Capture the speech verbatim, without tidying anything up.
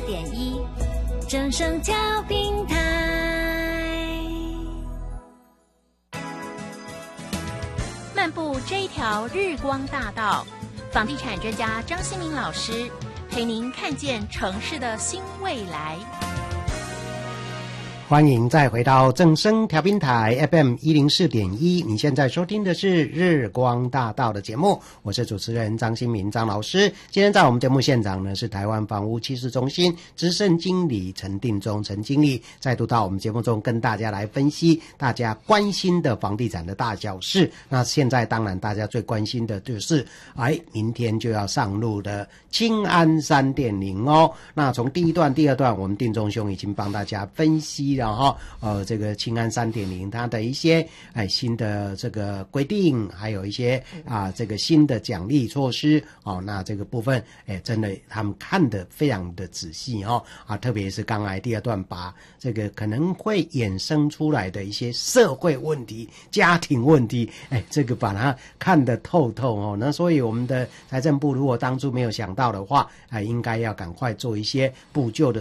点一，正声调平台。漫步这一条日光大道，房地产专家张新民老师陪您看见城市的新未来。 欢迎再回到正声调频台 F M 一零四点一，你现在收听的是日光大道的节目，我是主持人张新民张老师。今天在我们节目现场呢，是台湾房屋趋势中心资深经理陈定中陈经理，再度到我们节目中跟大家来分析大家关心的房地产的大小事。那现在当然大家最关心的就是哎，明天就要上路的青安 三点零 哦。那从第一段第二段我们定中兄已经帮大家分析了哈，呃，这个青安 三点零 它的一些哎新的这个规定，还有一些啊这个新的奖励措施哦，那这个部分哎真的他们看得非常的仔细哦啊，特别是刚才第二段把这个可能会衍生出来的一些社会问题、家庭问题，哎，这个把它看得透透哦。那所以我们的财政部如果当初没有想到的话，哎，应该要赶快做一些补救的